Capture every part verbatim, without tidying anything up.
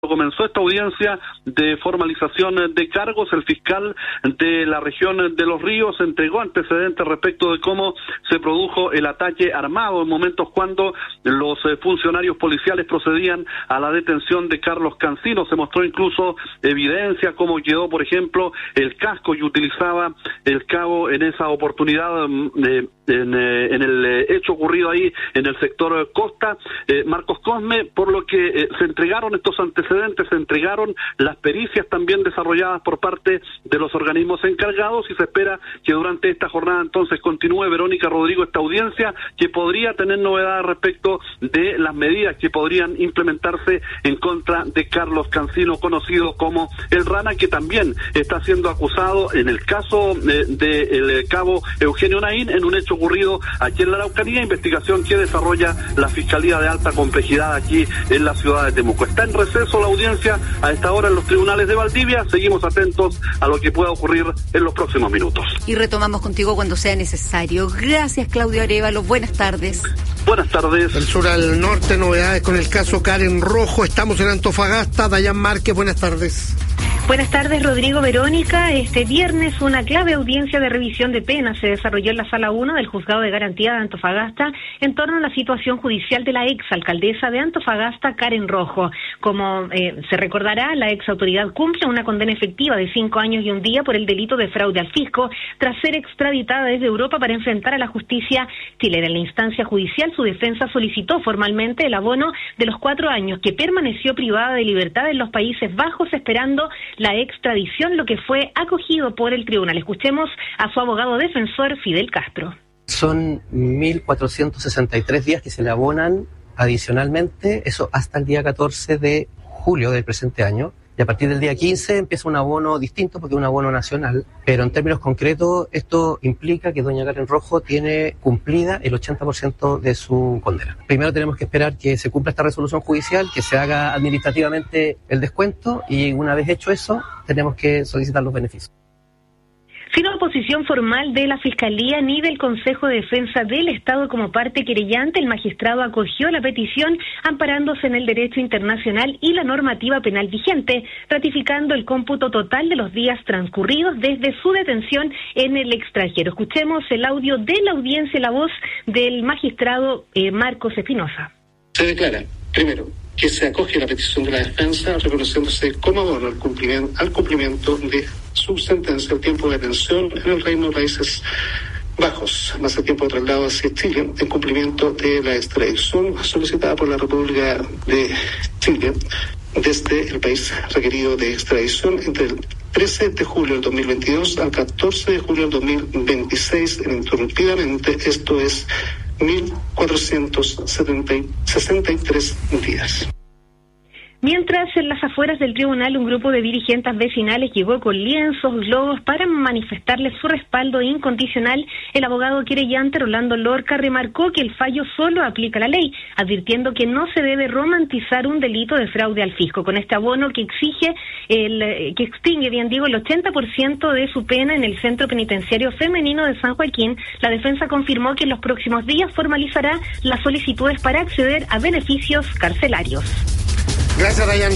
Comenzó esta audiencia de formalización de cargos. El fiscal de la región de Los Ríos entregó antecedentes respecto de cómo se produjo el ataque armado en momentos cuando los funcionarios policiales procedían a la detención de Carlos Cancino. Se mostró incluso evidencia cómo quedó, por ejemplo, el casco que utilizaba el cabo en esa oportunidad eh, en, eh, en el hecho ocurrido ahí en el sector Costa, eh, Marcos Cosme, por lo que eh, se entregaron estos antecedentes, se entregaron las pericias también desarrolladas por parte de los organismos encargados y se espera que durante esta jornada entonces continúe, Verónica, Rodrigo, esta audiencia que podría tener novedades respecto de las medidas que podrían implementarse en contra de Carlos Cancino, conocido como el Rana, que también está siendo acusado en el caso del de cabo Eugenio Naín en un hecho ocurrido aquí en la Araucanía, investigación que desarrolla la Fiscalía de Alta Complejidad aquí en la ciudad de Temuco. Está en receso la audiencia a esta hora en los tribunales de Valdivia. Seguimos atentos a lo que pueda ocurrir en los próximos minutos. Y retomamos contigo cuando sea necesario. Gracias, Claudio Arévalo. Buenas tardes. Buenas tardes. Del sur al norte, novedades con el caso Karen Rojo. Estamos en Antofagasta. Dayan Márquez, buenas tardes. Buenas tardes, Rodrigo, Verónica. Este viernes una clave audiencia de revisión de penas se desarrolló en la Sala uno del Juzgado de Garantía de Antofagasta en torno a la situación judicial de la exalcaldesa de Antofagasta, Karen Rojo. Como eh, se recordará, la exautoridad cumple una condena efectiva de cinco años y un día por el delito de fraude al fisco, tras ser extraditada desde Europa para enfrentar a la justicia chilena. En la instancia judicial, su defensa solicitó formalmente el abono de los cuatro años que permaneció privada de libertad en los Países Bajos esperando la extradición, lo que fue acogido por el tribunal. Escuchemos a su abogado defensor, Fidel Castro. Son mil cuatrocientos sesenta y tres días que se le abonan adicionalmente, eso hasta el día catorce de julio del presente año. Y a partir del día quince empieza un abono distinto porque es un abono nacional, pero en términos concretos esto implica que doña Karen Rojo tiene cumplida el ochenta por ciento de su condena. Primero tenemos que esperar que se cumpla esta resolución judicial, que se haga administrativamente el descuento y una vez hecho eso tenemos que solicitar los beneficios. Sin oposición formal de la Fiscalía ni del Consejo de Defensa del Estado como parte querellante, el magistrado acogió la petición amparándose en el derecho internacional y la normativa penal vigente, ratificando el cómputo total de los días transcurridos desde su detención en el extranjero. Escuchemos el audio de la audiencia, la voz del magistrado eh, Marcos Espinosa. Se declara, primero, que se acoge la petición de la defensa reconociéndose como abono al cumplimiento, al cumplimiento de su sentencia, el tiempo de detención en el Reino de Países Bajos, más el tiempo de traslado hacia Chile, en cumplimiento de la extradición solicitada por la República de Chile desde el país requerido de extradición entre el trece de julio del dos mil veintidós al catorce de julio del dos mil veintiséis ininterrumpidamente, esto es mil cuatrocientos sesenta y tres días. Mientras, en las afueras del tribunal, un grupo de dirigentes vecinales llegó con lienzos, globos para manifestarle su respaldo incondicional, el abogado querellante Rolando Lorca remarcó que el fallo solo aplica la ley, advirtiendo que no se debe romantizar un delito de fraude al fisco. Con este abono que exige, el que extingue, bien digo, el ochenta por ciento de su pena en el Centro Penitenciario Femenino de San Joaquín, la defensa confirmó que en los próximos días formalizará las solicitudes para acceder a beneficios carcelarios. Gracias, Dayan.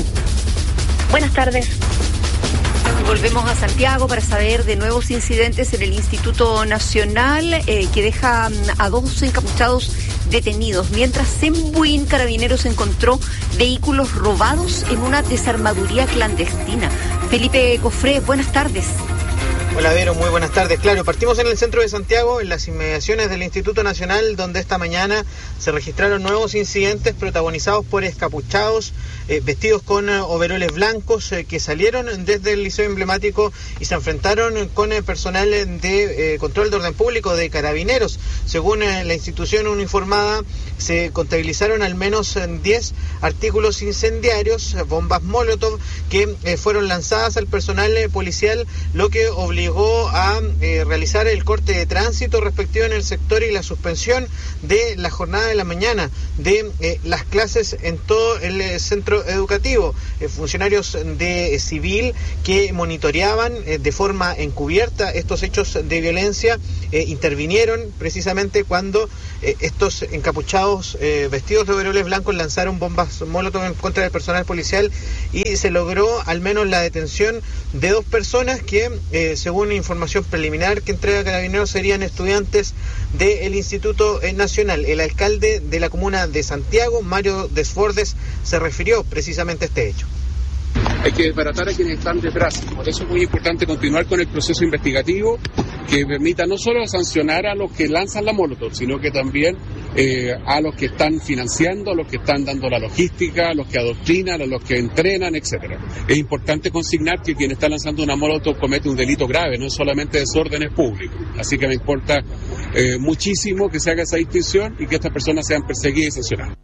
Buenas tardes. Volvemos a Santiago para saber de nuevos incidentes en el Instituto Nacional eh, que deja a dos encapuchados detenidos. Mientras en Buin, Carabineros encontró vehículos robados en una desarmaduría clandestina. Felipe Cofré, buenas tardes. Hola Vero, muy buenas tardes. Claro, partimos en el centro de Santiago, en las inmediaciones del Instituto Nacional, donde esta mañana se registraron nuevos incidentes protagonizados por escapuchados, eh, vestidos con eh, overoles blancos, eh, que salieron desde el liceo emblemático y se enfrentaron con el personal de eh, control de orden público de Carabineros. Según eh, la institución uniformada, se contabilizaron al menos diez artículos incendiarios, bombas Molotov, que eh, fueron lanzadas al personal eh, policial, lo que obligó llegó a eh, realizar el corte de tránsito respectivo en el sector y la suspensión de la jornada de la mañana de eh, las clases en todo el eh, centro centro educativo. Eh, funcionarios de eh, civil que monitoreaban eh, de forma encubierta estos hechos de violencia eh, intervinieron precisamente cuando eh, estos encapuchados eh, vestidos de overoles blancos lanzaron bombas molotov en contra del personal policial y se logró al menos la detención de dos personas que, eh, según información preliminar que entrega Carabineros, serían estudiantes del Instituto Nacional. El alcalde de la comuna de Santiago, Mario Desbordes, se refirió precisamente a este hecho. Hay que desbaratar a quienes están detrás. Por eso es muy importante continuar con el proceso investigativo que permita no solo sancionar a los que lanzan la molotov, sino que también eh, a los que están financiando, a los que están dando la logística, a los que adoctrinan, a los que entrenan, etcétera. Es importante consignar que quien está lanzando una molotov comete un delito grave, no es solamente desórdenes públicos. Así que me importa eh, muchísimo que se haga esa distinción y que estas personas sean perseguidas y sancionadas.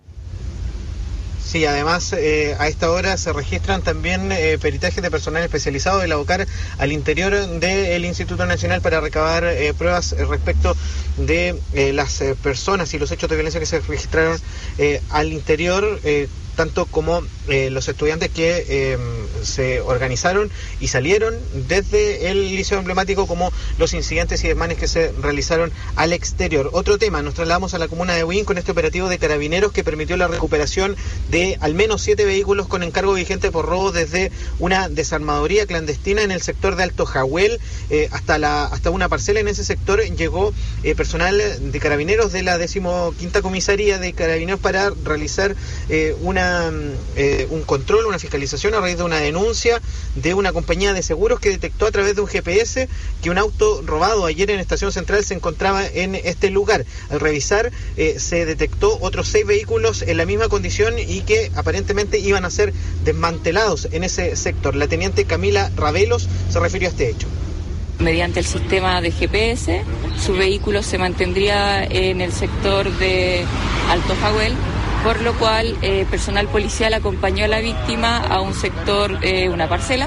Sí, además eh, a esta hora se registran también eh, peritajes de personal especializado de la OCAR al interior del Instituto Nacional para recabar eh, pruebas respecto de eh, las eh, personas y los hechos de violencia que se registraron eh, al interior, eh, tanto como eh, los estudiantes que eh, se organizaron y salieron desde el liceo emblemático, como los incidentes y desmanes que se realizaron al exterior. Otro tema, nos trasladamos a la comuna de Huín con este operativo de Carabineros que permitió la recuperación de al menos siete vehículos con encargo vigente por robo desde una desarmadoría clandestina en el sector de Alto Jahuel eh, hasta la hasta una parcela. En ese sector llegó eh, personal de Carabineros de la decimoquinta comisaría de Carabineros para realizar eh, una Eh, un control, una fiscalización a raíz de una denuncia de una compañía de seguros que detectó a través de un G P S que un auto robado ayer en Estación Central se encontraba en este lugar. Al revisar eh, se detectó otros seis vehículos en la misma condición y que aparentemente iban a ser desmantelados en ese sector. La teniente Camila Ravelos se refirió a este hecho. Mediante el sistema de G P S, su vehículo se mantendría en el sector de Alto Jahuel, por lo cual eh, personal policial acompañó a la víctima a un sector, eh, una parcela,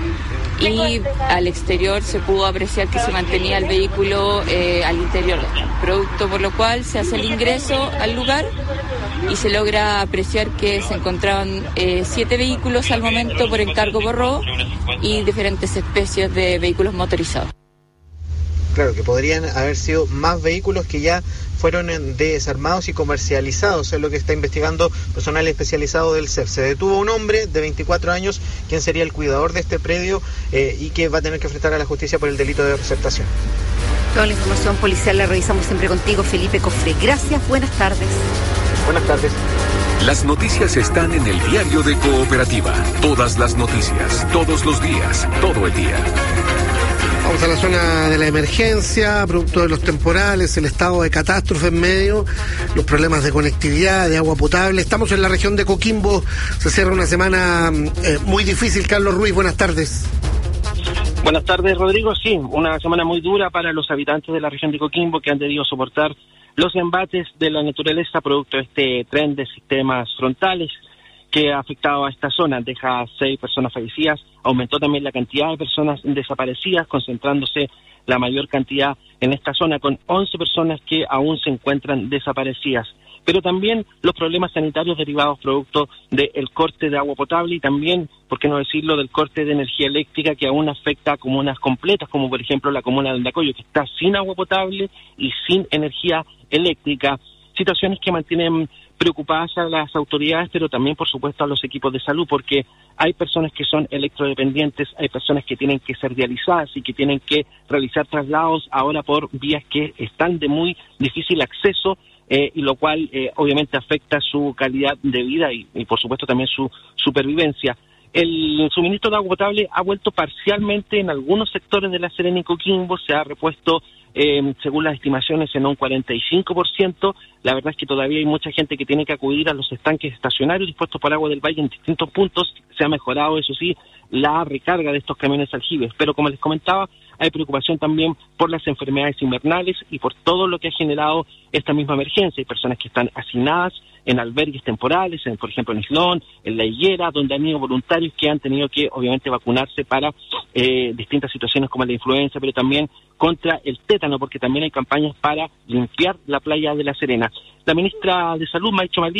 y al exterior se pudo apreciar que se mantenía el vehículo eh, al interior del producto, por lo cual se hace el ingreso al lugar y se logra apreciar que se encontraban eh, siete vehículos al momento por encargo por robo y diferentes especies de vehículos motorizados. Claro, que podrían haber sido más vehículos que ya fueron desarmados y comercializados, es lo que está investigando personal especializado del C E R. Se detuvo un hombre de veinticuatro años, quien sería el cuidador de este predio eh, y que va a tener que enfrentar a la justicia por el delito de receptación. Toda la información policial la revisamos siempre contigo, Felipe Cofré. Gracias, buenas tardes. Buenas tardes. Las noticias están en el diario de Cooperativa. Todas las noticias, todos los días, todo el día. Vamos a la zona de la emergencia, producto de los temporales, el estado de catástrofe en medio, los problemas de conectividad, de agua potable. Estamos en la región de Coquimbo, se cierra una semana eh, muy difícil. Carlos Ruiz, buenas tardes. Buenas tardes, Rodrigo. Sí, una semana muy dura para los habitantes de la región de Coquimbo, que han debido soportar los embates de la naturaleza producto de este tren de sistemas frontales que ha afectado a esta zona. Deja seis personas fallecidas, aumentó también la cantidad de personas desaparecidas, concentrándose la mayor cantidad en esta zona, con once personas que aún se encuentran desaparecidas. Pero también los problemas sanitarios derivados producto del corte de agua potable y también, por qué no decirlo, del corte de energía eléctrica que aún afecta a comunas completas, como por ejemplo la comuna de Andacollo, que está sin agua potable y sin energía eléctrica. Situaciones que mantienen preocupadas a las autoridades, pero también, por supuesto, a los equipos de salud, porque hay personas que son electrodependientes, hay personas que tienen que ser dializadas y que tienen que realizar traslados ahora por vías que están de muy difícil acceso, eh, y lo cual eh, obviamente afecta su calidad de vida y, y, por supuesto, también su supervivencia. El suministro de agua potable ha vuelto parcialmente en algunos sectores de La Serena y Coquimbo, se ha repuesto eh, según las estimaciones en un cuarenta y cinco por ciento. La verdad es que todavía hay mucha gente que tiene que acudir a los estanques estacionarios dispuestos por Agua del Valle en distintos puntos. Se ha mejorado, eso sí, la recarga de estos camiones aljibes, pero como les comentaba, hay preocupación también por las enfermedades invernales y por todo lo que ha generado esta misma emergencia. Hay personas que están asignadas en albergues temporales, en, por ejemplo en Islón, en La Higuera, donde han ido voluntarios que han tenido que obviamente vacunarse para eh, distintas situaciones como la influenza, pero también contra el tétano, porque también hay campañas para limpiar la playa de La Serena. La ministra de Salud, Maicho Malí,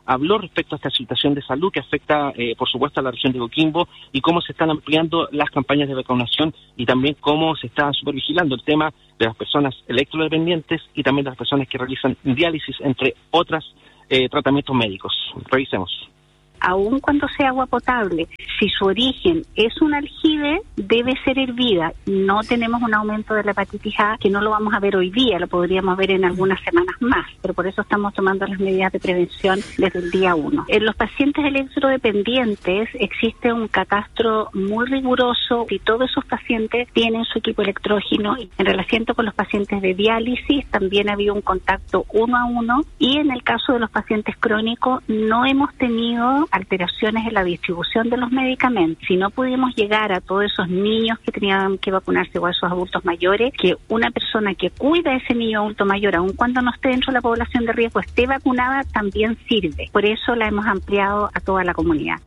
habló respecto a esta situación de salud que afecta, eh, por supuesto, a la región de Coquimbo y cómo se están ampliando las campañas de vacunación y también cómo se está supervigilando el tema de las personas electrodependientes y también de las personas que realizan diálisis, entre otros eh, tratamientos médicos. Revisemos. Aun cuando sea agua potable, si su origen es un aljibe, debe ser hervida. No tenemos un aumento de la hepatitis A, que no lo vamos a ver hoy día, lo podríamos ver en algunas semanas más, pero por eso estamos tomando las medidas de prevención desde el día uno. En los pacientes electrodependientes existe un catastro muy riguroso y todos esos pacientes tienen su equipo electrógeno. En relación con los pacientes de diálisis también había un contacto uno a uno, y en el caso de los pacientes crónicos no hemos tenido alteraciones en la distribución de los medicamentos. Si no pudimos llegar a todos esos niños que tenían que vacunarse o a esos adultos mayores, que una persona que cuida a ese niño adulto mayor, aun cuando no esté dentro de la población de riesgo, esté vacunada, también sirve. Por eso la hemos ampliado a toda la comunidad.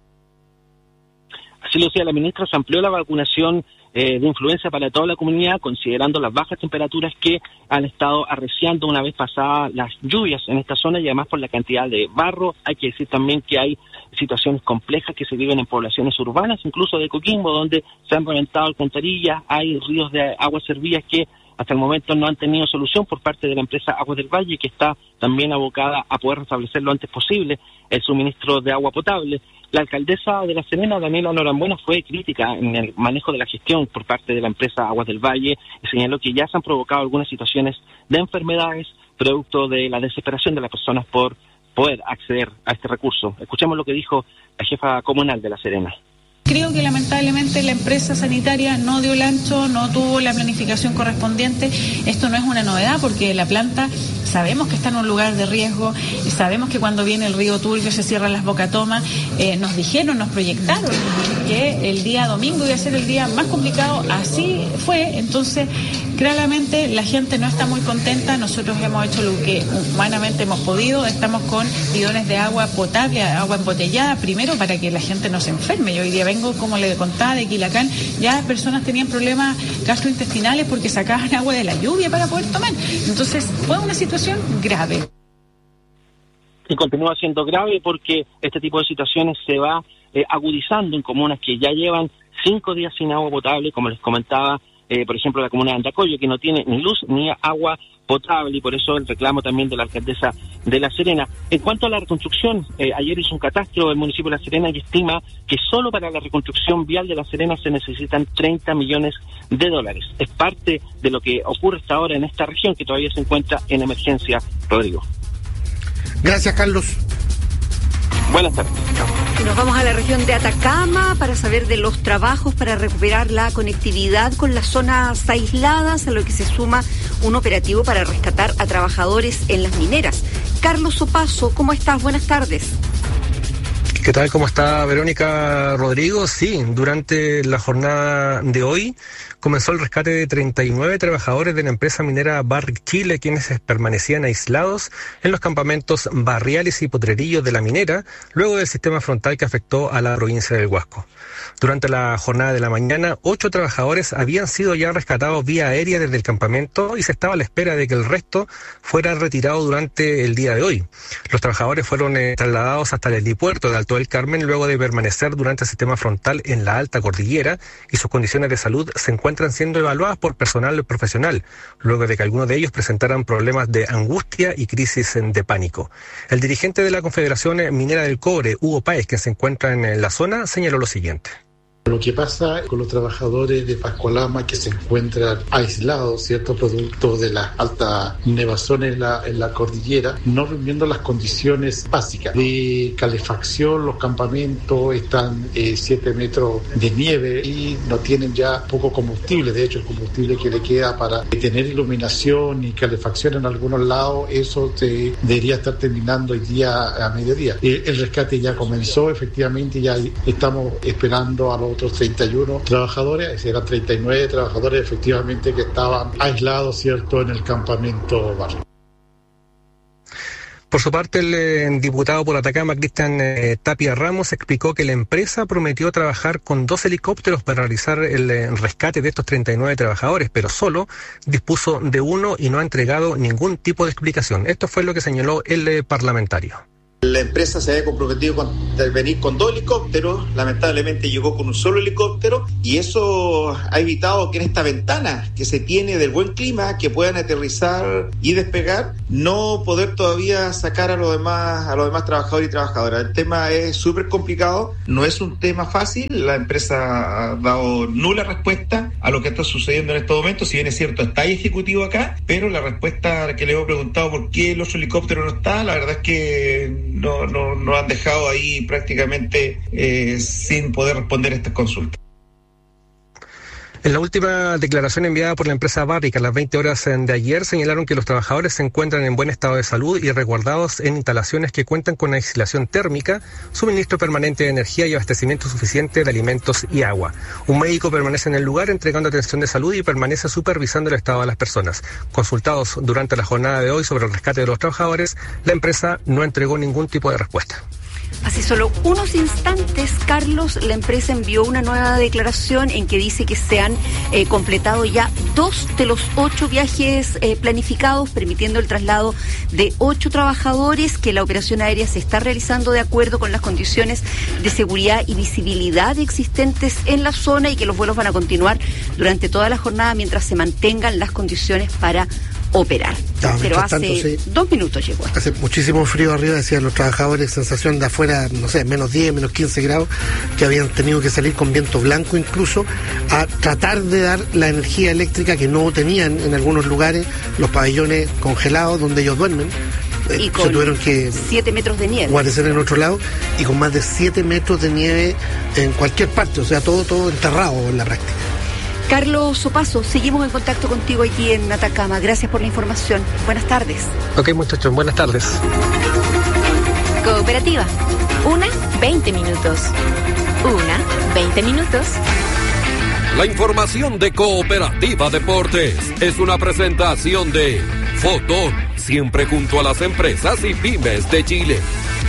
Así lo decía la ministra, se amplió la vacunación eh, de influenza para toda la comunidad, considerando las bajas temperaturas que han estado arreciando una vez pasadas las lluvias en esta zona y además por la cantidad de barro. Hay que decir también que hay situaciones complejas que se viven en poblaciones urbanas, incluso de Coquimbo, donde se han reventado alcantarillas, hay ríos de aguas servidas que hasta el momento no han tenido solución por parte de la empresa Aguas del Valle, que está también abocada a poder restablecer lo antes posible el suministro de agua potable. La alcaldesa de La Serena, Daniela Norambuena, fue crítica en el manejo de la gestión por parte de la empresa Aguas del Valle y señaló que ya se han provocado algunas situaciones de enfermedades producto de la desesperación de las personas por poder acceder a este recurso. Escuchemos lo que dijo la jefa comunal de La Serena. Creo que lamentablemente la empresa sanitaria no dio el ancho, no tuvo la planificación correspondiente. Esto no es una novedad porque la planta sabemos que está en un lugar de riesgo, sabemos que cuando viene el río Turbio se cierran las bocatomas. Eh, nos dijeron, nos proyectaron que el día domingo iba a ser el día más complicado, así fue. Entonces, claramente la gente no está muy contenta. Nosotros hemos hecho lo que humanamente hemos podido, estamos con bidones de agua potable, agua embotellada, primero para que la gente no se enferme. Yo hoy día vengo, como le contaba, de Quilacán, ya personas tenían problemas gastrointestinales porque sacaban agua de la lluvia para poder tomar. Entonces fue una situación grave. Y continúa siendo grave porque este tipo de situaciones se va eh, agudizando en comunas que ya llevan cinco días sin agua potable, como les comentaba, eh, por ejemplo, la comuna de Andacollo, que no tiene ni luz ni agua potable, y por eso el reclamo también de la alcaldesa de La Serena. En cuanto a la reconstrucción, eh, ayer hizo un catastro el municipio de La Serena y estima que solo para la reconstrucción vial de La Serena se necesitan treinta millones de dólares. Es parte de lo que ocurre hasta ahora en esta región, que todavía se encuentra en emergencia. Rodrigo. Gracias, Carlos. Buenas tardes. Nos vamos a la región de Atacama para saber de los trabajos para recuperar la conectividad con las zonas aisladas, a lo que se suma un operativo para rescatar a trabajadores en las mineras. Carlos Opaso, ¿cómo estás? Buenas tardes. ¿Qué tal? ¿Cómo está Verónica, Rodrigo? Sí, durante la jornada de hoy comenzó el rescate de treinta y nueve trabajadores de la empresa minera Barrick Chile, quienes permanecían aislados en los campamentos Barriales y Potrerillos de la minera, luego del sistema frontal que afectó a la provincia del Huasco. Durante la jornada de la mañana, ocho trabajadores habían sido ya rescatados vía aérea desde el campamento y se estaba a la espera de que el resto fuera retirado durante el día de hoy. Los trabajadores fueron eh, trasladados hasta el helipuerto de Alto del Carmen luego de permanecer durante el sistema frontal en la alta cordillera, y sus condiciones de salud se encuentran siendo evaluadas por personal profesional, luego de que algunos de ellos presentaran problemas de angustia y crisis de pánico. El dirigente de la Confederación Minera del Cobre, Hugo Páez, que se encuentra en la zona, señaló lo siguiente. Lo que pasa con los trabajadores de Pascualama que se encuentran aislados, ¿cierto?, producto de las altas nevazones en la, en la cordillera, no reuniendo las condiciones básicas de calefacción. Los campamentos están eh, siete metros de nieve y no tienen ya poco combustible. De hecho, el combustible que le queda para tener iluminación y calefacción en algunos lados, eso se debería estar terminando hoy día a mediodía. Eh, el rescate ya comenzó, efectivamente, ya estamos esperando a los otros treinta y uno trabajadores, eran treinta y nueve trabajadores efectivamente que estaban aislados, ¿cierto?, en el campamento Barrio. Por su parte, el eh, diputado por Atacama, Cristian eh, Tapia Ramos, explicó que la empresa prometió trabajar con dos helicópteros para realizar el eh, rescate de estos treinta y nueve trabajadores, pero solo dispuso de uno y no ha entregado ningún tipo de explicación. Esto fue lo que señaló el eh, parlamentario. La empresa se había comprometido con venir con dos helicópteros, lamentablemente llegó con un solo helicóptero, y eso ha evitado que en esta ventana que se tiene del buen clima, que puedan aterrizar y despegar, no poder todavía sacar a los demás, a los demás trabajadores y trabajadoras. El tema es súper complicado, no es un tema fácil, la empresa ha dado nula respuesta a lo que está sucediendo en estos momentos. Si bien es cierto, está ahí ejecutivo acá, pero la respuesta que le hemos preguntado por qué el otro helicóptero no está, la verdad es que no, no, no han dejado ahí prácticamente eh, sin poder responder a estas consultas. En la última declaración enviada por la empresa Barrick a las veinte horas de ayer, señalaron que los trabajadores se encuentran en buen estado de salud y resguardados en instalaciones que cuentan con aislación térmica, suministro permanente de energía y abastecimiento suficiente de alimentos y agua. Un médico permanece en el lugar entregando atención de salud y permanece supervisando el estado de las personas. Consultados durante la jornada de hoy sobre el rescate de los trabajadores, la empresa no entregó ningún tipo de respuesta. Hace solo unos instantes, Carlos, la empresa envió una nueva declaración en que dice que se han eh, completado ya dos de los ocho viajes eh, planificados, permitiendo el traslado de ocho trabajadores, que la operación aérea se está realizando de acuerdo con las condiciones de seguridad y visibilidad existentes en la zona, y que los vuelos van a continuar durante toda la jornada mientras se mantengan las condiciones para operar. No, pero hace tanto, sí, dos minutos llegó. Hace muchísimo frío arriba, decían los trabajadores, sensación de afuera, no sé, menos diez, menos quince grados, que habían tenido que salir con viento blanco incluso, a tratar de dar la energía eléctrica que no tenían en algunos lugares, los pabellones congelados donde ellos duermen. Y con se tuvieron que siete metros de nieve. Guarecer en otro lado, y con más de siete metros de nieve en cualquier parte, o sea, todo, todo enterrado en la práctica. Carlos Opazo, seguimos en contacto contigo aquí en Atacama. Gracias por la información. Buenas tardes. Ok, muchachos, buenas tardes. Cooperativa. Una, veinte minutos. Una, veinte minutos. La información de Cooperativa Deportes es una presentación de Fotón, siempre junto a las empresas y pymes de Chile.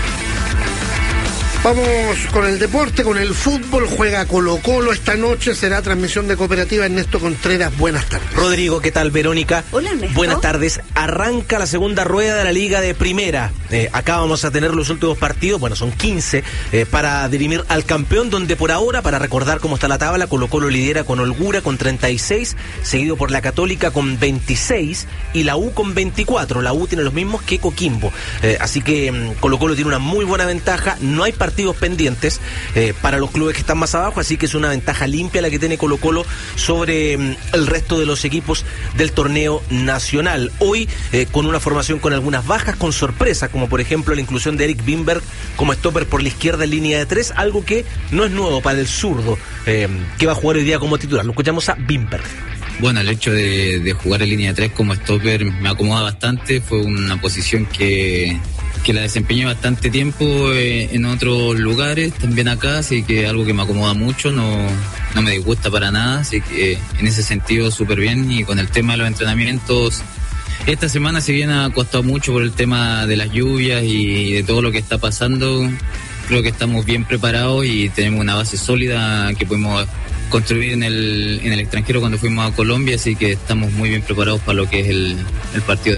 Vamos con el deporte, con el fútbol. Juega Colo-Colo esta noche, será transmisión de Cooperativa. Ernesto Contreras, buenas tardes. Rodrigo, ¿qué tal, Verónica? Hola, Ernesto. Buenas tardes. Arranca la segunda rueda de la Liga de Primera. Eh, acá vamos a tener los últimos partidos, bueno, son quince, eh, para dirimir al campeón, donde por ahora, para recordar cómo está la tabla, Colo-Colo lidera con holgura con treinta y seis, seguido por la Católica con veintiséis y la U con veinticuatro. La U tiene los mismos que Coquimbo. Eh, así que um, Colo-Colo tiene una muy buena ventaja. No hay partidos pendientes eh, para los clubes que están más abajo, así que es una ventaja limpia la que tiene Colo-Colo sobre um, el resto de los equipos del torneo nacional. Hoy eh, con una formación con algunas bajas, con sorpresa, como por ejemplo la inclusión de Eric Bimberg como stopper por la izquierda en línea de tres, algo que no es nuevo para el zurdo, eh, que va a jugar hoy día como titular. Lo escuchamos a Bimberg. Bueno, el hecho de, de jugar en línea de tres como stopper me acomoda bastante. Fue una posición que, que la desempeñé bastante tiempo eh, en otros lugares, también acá, así que algo que me acomoda mucho, no, no me disgusta para nada, así que en ese sentido súper bien. Y con el tema de los entrenamientos, esta semana si bien ha costado mucho por el tema de las lluvias y de todo lo que está pasando, creo que estamos bien preparados y tenemos una base sólida que podemos construir en el, en el extranjero cuando fuimos a Colombia, así que estamos muy bien preparados para lo que es el, el partido.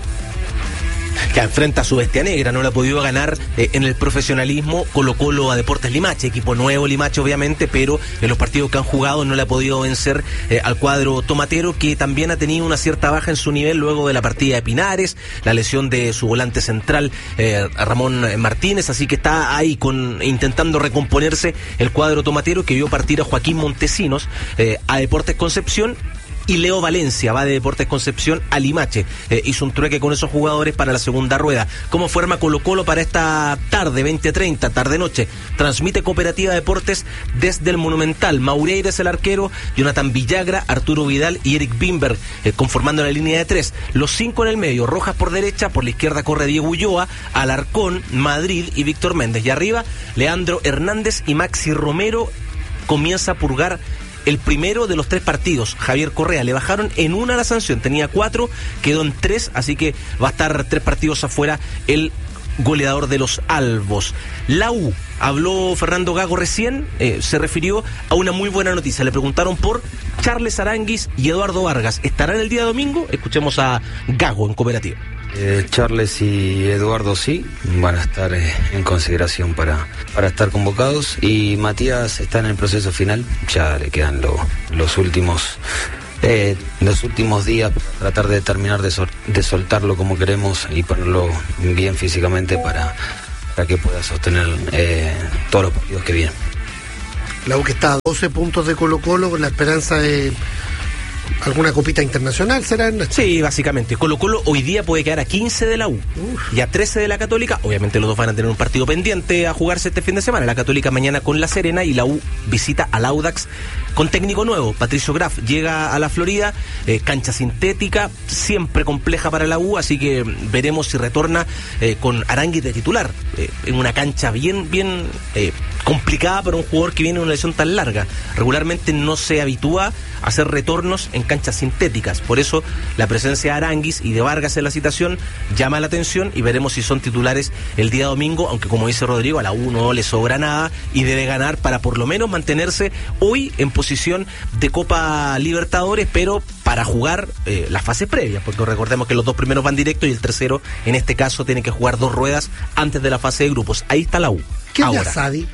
Que enfrenta a su bestia negra, no la ha podido ganar eh, en el profesionalismo Colo-Colo a Deportes Limache, equipo nuevo Limache obviamente, pero en los partidos que han jugado no le ha podido vencer eh, al cuadro tomatero, que también ha tenido una cierta baja en su nivel luego de la partida de Pinares, la lesión de su volante central eh, Ramón Martínez, así que está ahí con intentando recomponerse el cuadro tomatero, que vio partir a Joaquín Montesinos eh, a Deportes Concepción. Y Leo Valencia va de Deportes Concepción a Limache. Eh, hizo un trueque con esos jugadores para la segunda rueda. ¿Cómo forma Colo-Colo para esta tarde, veinte treinta, tarde-noche? Transmite Cooperativa Deportes desde el Monumental. Maureira es el arquero, Jonathan Villagra, Arturo Vidal y Eric Bimberg, eh, conformando la línea de tres. Los cinco en el medio, Rojas por derecha, por la izquierda corre Diego Ulloa, Alarcón, Madrid y Víctor Méndez. Y arriba, Leandro Hernández y Maxi Romero. Comienza a purgar el primero de los tres partidos. Javier Correa, le bajaron en una la sanción, tenía cuatro, quedó en tres, así que va a estar tres partidos afuera el goleador de los albos. La U, habló Fernando Gago recién, eh, se refirió a una muy buena noticia. Le preguntaron por Charles Aranguis y Eduardo Vargas. ¿Estarán el día domingo? Escuchemos a Gago en Cooperativa. Eh, Charles y Eduardo sí, van a estar eh, en consideración para, para estar convocados, y Matías está en el proceso final, ya le quedan lo, los últimos eh, los últimos días para tratar de terminar de, sol, de soltarlo como queremos y ponerlo bien físicamente para, para que pueda sostener eh, todos los partidos que vienen. La U que está a doce puntos de Colo-Colo con la esperanza de alguna copita internacional, ¿será? Sí, básicamente. Colo-Colo hoy día puede quedar a quince de la U. Uf. Y a trece de la Católica. Obviamente los dos van a tener un partido pendiente a jugarse este fin de semana. La Católica mañana con La Serena y la U visita al Audax con técnico nuevo. Patricio Graf llega a la Florida, eh, cancha sintética, siempre compleja para la U, así que veremos si retorna eh, con Aránguiz de titular, eh, en una cancha bien, bien eh, complicada para un jugador que viene de una lesión tan larga. Regularmente no se habitúa a hacer retornos en canchas sintéticas, por eso la presencia de Aránguiz y de Vargas en la citación llama la atención, y veremos si son titulares el día domingo, aunque como dice Rodrigo, a la U no le sobra nada y debe ganar para por lo menos mantenerse hoy en posición de Copa Libertadores, pero para jugar eh, las fases previas, porque recordemos que los dos primeros van directos y el tercero, en este caso, tiene que jugar dos ruedas antes de la fase de grupos. Ahí está la U. ¿Qué Ahora, es de Asadi?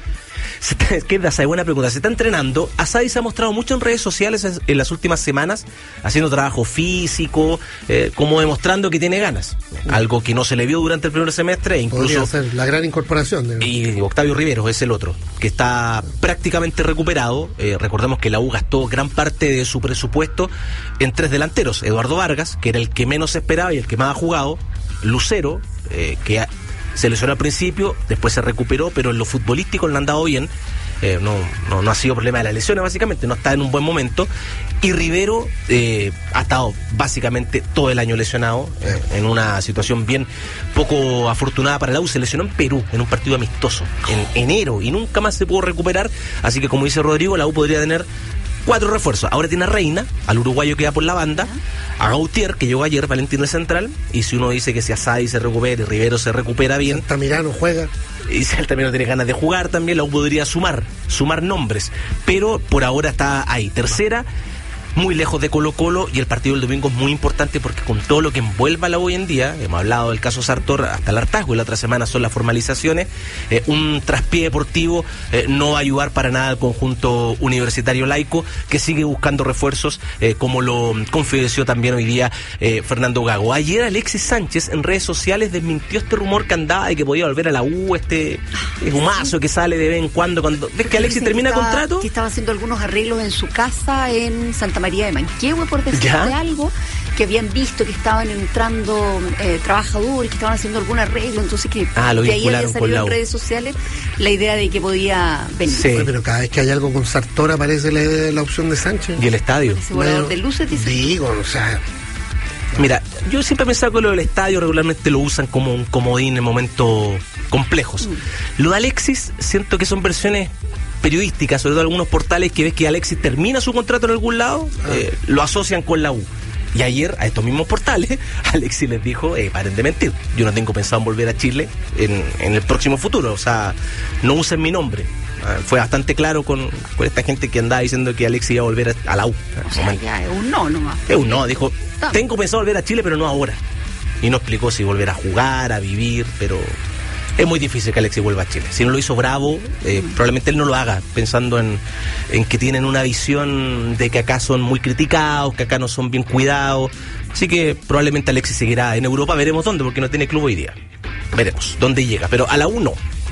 ¿Qué es de Asadi? Buena pregunta. Se está entrenando. Asadi se ha mostrado mucho en redes sociales en las últimas semanas, haciendo trabajo físico, eh, como demostrando que tiene ganas. Uh. Algo que no se le vio durante el primer semestre. Incluso podría ser la gran incorporación. De... Y Octavio Riveros es el otro, que está prácticamente recuperado. Eh, recordemos que la U gastó gran parte de su presupuesto en tres delanteros. Eduardo Vargas, que era el que menos se esperaba y el que más ha jugado. Lucero, eh, que ha... se lesionó al principio, después se recuperó, pero en lo futbolístico le han dado bien. Eh, no, no, no ha sido problema de las lesiones, básicamente, no está en un buen momento. Y Rivero eh, ha estado básicamente todo el año lesionado, eh, en una situación bien poco afortunada para la U. Se lesionó en Perú, en un partido amistoso, en enero, y nunca más se pudo recuperar. Así que, como dice Rodrigo, la U podría tener cuatro refuerzos. Ahora tiene a Reina, al uruguayo que va por la banda, a Gautier, que llegó ayer, Valentín el central, y si uno dice que si Asadi se recupera y Rivero se recupera bien, Altamirano juega, y si Altamirano tiene ganas de jugar también, la U podría sumar, sumar nombres, pero por ahora está ahí, tercera, muy lejos de Colo-Colo, y el partido del domingo es muy importante porque con todo lo que envuelve a la U hoy en día, hemos hablado del caso Sartor hasta el hartazgo, y la otra semana son las formalizaciones, eh, un traspié deportivo eh, no va a ayudar para nada al conjunto universitario laico, que sigue buscando refuerzos, eh, como lo confideció también hoy día eh, Fernando Gago. Ayer Alexis Sánchez en redes sociales desmintió este rumor que andaba de que podía volver a la U, este humazo que sale de vez en cuando, cuando ves que Alexis termina que estaba, contrato, que estaba haciendo algunos arreglos en su casa en Santa María de Manquehue, por decirte algo, que habían visto que estaban entrando eh, trabajadores, que estaban haciendo algún arreglo, entonces que ah, de ahí había salido en redes sociales la idea de que podía venir. Sí. Oye, pero cada vez que hay algo con Sartor aparece la, la opción de Sánchez. Y el estadio. Ese volador de luces, dice. Digo, o sea... Mira, yo siempre he pensado que lo del estadio regularmente lo usan como un comodín en momentos complejos. Mm. Lo de Alexis, siento que son versiones periodísticas, sobre todo algunos portales que ves que Alexis termina su contrato en algún lado, ah. eh, lo asocian con la U. Y ayer a estos mismos portales Alexis les dijo, eh, paren de mentir, yo no tengo pensado en volver a Chile en, en el próximo futuro, o sea, no usen mi nombre. Uh, fue bastante claro con, con esta gente que andaba diciendo que Alexis iba a volver a, a la U. O sea, ya es un no nomás. Es un no, dijo, tengo pensado volver a Chile, pero no ahora. Y no explicó si volver a jugar, a vivir, pero es muy difícil que Alexis vuelva a Chile. Si no lo hizo Bravo, eh, mm. probablemente él no lo haga, pensando en, en que tienen una visión de que acá son muy criticados, que acá no son bien cuidados. Así que probablemente Alexis seguirá en Europa, veremos dónde, porque no tiene club hoy día. Veremos dónde llega, pero a la U no,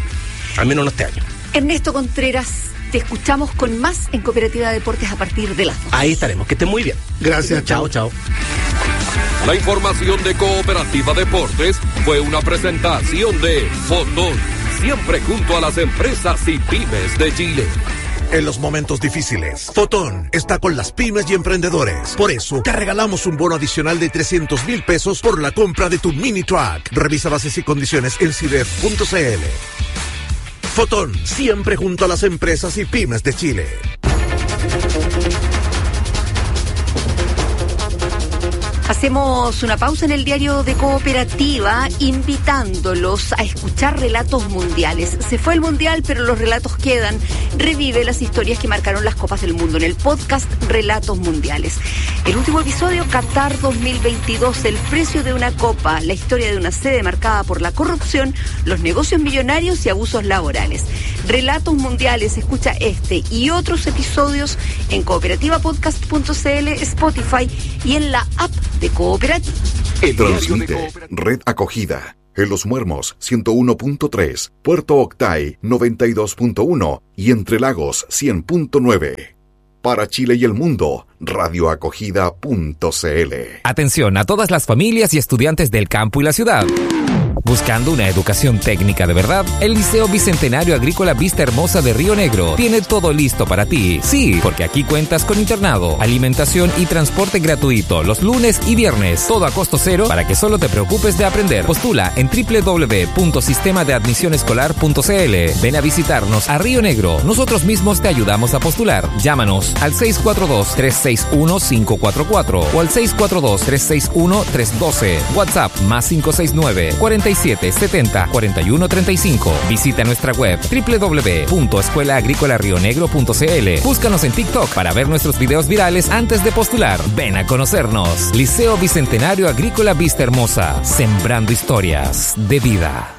al menos no este año. Ernesto Contreras, te escuchamos con más en Cooperativa Deportes a partir de las dos. Ahí estaremos, que estén muy bien. Gracias. Chao, chao. La información de Cooperativa Deportes fue una presentación de Fotón, siempre junto a las empresas y pymes de Chile. En los momentos difíciles, Fotón está con las pymes y emprendedores. Por eso, te regalamos un bono adicional de trescientos mil pesos por la compra de tu mini truck. Revisa bases y condiciones en cidef punto cl. Fotón, siempre junto a las empresas y pymes de Chile. Hacemos una pausa en el diario de Cooperativa, invitándolos a escuchar relatos mundiales. Se fue el mundial, pero los relatos quedan. Revive las historias que marcaron las Copas del Mundo en el podcast Relatos Mundiales. El último episodio, Qatar dos mil veintidós, el precio de una copa, la historia de una sede marcada por la corrupción, los negocios millonarios y abusos laborales. Relatos Mundiales, escucha este y otros episodios en cooperativa podcast punto c l, Spotify y en la app de Cooperativa. Transmite Red Acogida en Los Muermos ciento uno punto tres, Puerto Octay noventa y dos punto uno y Entre Lagos cien punto nueve. Para Chile y el mundo, radioacogida punto c l. Atención a todas las familias y estudiantes del campo y la ciudad. Buscando una educación técnica de verdad, el Liceo Bicentenario Agrícola Vista Hermosa de Río Negro tiene todo listo para ti. Sí, porque aquí cuentas con internado, alimentación y transporte gratuito los lunes y viernes. Todo a costo cero para que solo te preocupes de aprender. Postula en doble u doble u doble u punto sistema de admisión escolar punto c l. Ven a visitarnos a Río Negro. Nosotros mismos te ayudamos a postular. Llámanos al seis cuatro dos, tres seis uno, cinco cuatro cuatro o al seis cuatro dos, tres seis uno, tres uno dos. WhatsApp más cinco seis nueve, cuarenta y siete, setenta, cuarenta y uno, treinta y cinco. Visita nuestra web doble u doble u doble u punto escuela agrícola río negro punto c l. Búscanos en TikTok para ver nuestros videos virales antes de postular. Ven a conocernos. Liceo Bicentenario Agrícola Vista Hermosa. Sembrando historias de vida.